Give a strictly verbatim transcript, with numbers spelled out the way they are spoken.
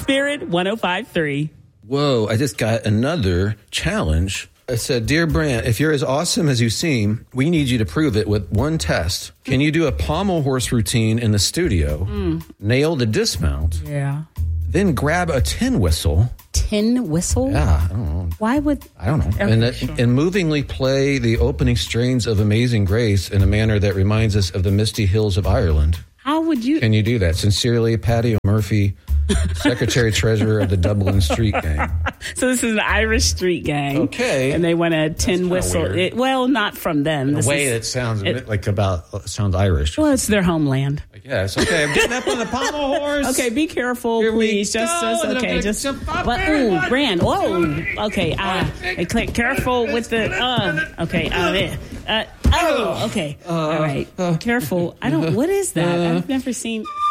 Spirit one oh five point three. Whoa, I just got another challenge. I said, Dear Brant, if you're as awesome as you seem, we need you to prove it with one test. Can you do a pommel horse routine in the studio, mm. nail the dismount, yeah, then grab a tin whistle? Tin whistle? Yeah, I don't know. Why would... I don't know. Okay, and, that, sure. and movingly play the opening strains of Amazing Grace in a manner that reminds us of the misty hills of Ireland. How would you... Can you do that? Sincerely, Patty O'Murphy, Secretary Treasurer of the Dublin Street Gang. So this is an Irish street gang. Okay. And they want a tin whistle. It, well, not from them. In this a way is, that sounds a it, bit like about sounds Irish. Well, it's their homeland. Yes. Okay. I'm getting up on the pommel horse. Okay. Be careful, Here please. We just, go. just okay. Just. Well, ooh, Brand. Whoa. Okay. Uh, careful with the. Uh, okay. Uh, there. Uh, oh. Okay. All right. Careful. I don't. What is that? I've never seen.